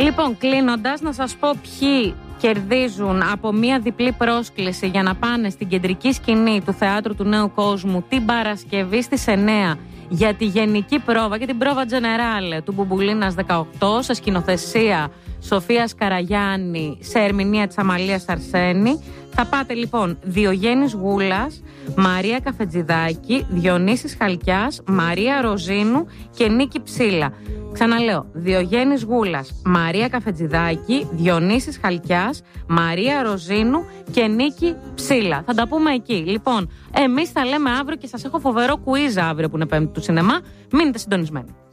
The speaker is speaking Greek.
Λοιπόν, κλείνοντας, να σας πω ποιοι κερδίζουν από μία διπλή πρόσκληση για να πάνε στην κεντρική σκηνή του Θεάτρου του Νέου Κόσμου την Παρασκευή στις 9 για τη γενική πρόβα και την πρόβα Τζενεράλε του Μπουμπουλίνας 18 σε σκηνοθεσία Σοφίας Καραγιάννη, σε ερμηνεία της Αμαλίας Αρσένη. Θα πάτε λοιπόν Διογέννης Γούλας, Μαρία Καφετζηδάκη, Διονύσης Χαλκιάς, Μαρία Ροζίνου και Νίκη Ψήλα. Ξαναλέω, Διογέννης Γούλας, Μαρία Καφετζηδάκη, Διονύσης Χαλκιάς, Μαρία Ροζίνου και Νίκη Ψήλα. Θα τα πούμε εκεί. Λοιπόν, εμείς θα λέμε αύριο και σας έχω φοβερό κουίζ αύριο που είναι Πέμπτη του σινεμά. Μείνετε συντονισμένοι.